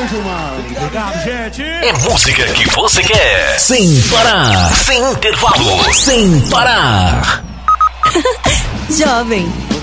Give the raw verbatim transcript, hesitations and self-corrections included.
Obrigado, Gilmar. Obrigado, gente. É música que você quer. Sem parar. Sem intervalo. Sem parar. Jovem.